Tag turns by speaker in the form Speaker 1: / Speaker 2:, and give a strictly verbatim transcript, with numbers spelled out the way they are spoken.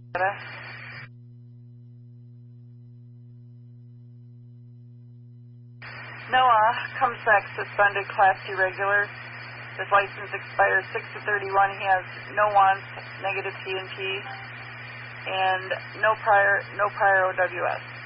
Speaker 1: Noah comes back suspended, Class C regular. His license expires six to thirty-one. He has no wants, negative C and P, and no prior, no prior O W S.